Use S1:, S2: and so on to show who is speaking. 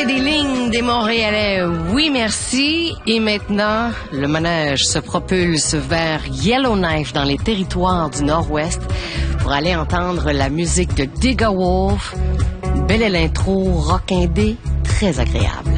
S1: c'est des lignes des Montréalais. Oui, merci. Et maintenant, le manège se propulse vers Yellowknife dans les territoires du Nord-Ouest pour aller entendre la musique de Digga Wolf. Belle est l'intro, rock indé, très agréable.